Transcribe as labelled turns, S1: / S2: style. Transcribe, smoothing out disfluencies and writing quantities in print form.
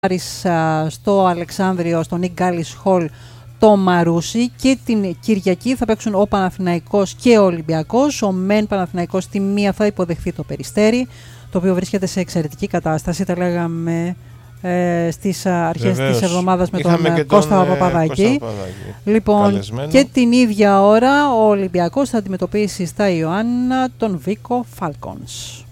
S1: στο Αλεξάνδριο, στο Νικ Γκάλις Χολ, το Μαρούσι, και την Κυριακή θα παίξουν ο Παναθηναϊκός και ο Ολυμπιακός. Ο μεν Παναθηναϊκός στη μία θα υποδεχθεί το Περιστέρι, το οποίο βρίσκεται σε εξαιρετική κατάσταση, τα λέγαμε στις αρχές της εβδομάδας με τον Κώστα Παπαδάκη. Λοιπόν, καλεσμένο. Και την ίδια ώρα ο Ολυμπιακός θα αντιμετωπίσει στα Ιωάννα τον Βίκο Falcons.